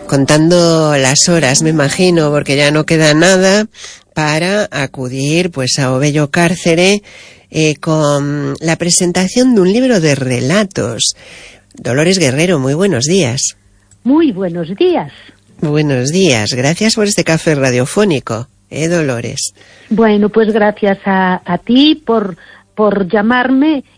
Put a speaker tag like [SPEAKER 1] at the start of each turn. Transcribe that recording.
[SPEAKER 1] contando las horas, me imagino, porque ya no queda nada para acudir pues a Obello Cárcere con la presentación de un libro de relatos. Dolores Guerrero, muy buenos días.
[SPEAKER 2] Muy buenos días.
[SPEAKER 1] Buenos días, gracias por este café radiofónico, Dolores.
[SPEAKER 2] Bueno, pues gracias a ti por llamarme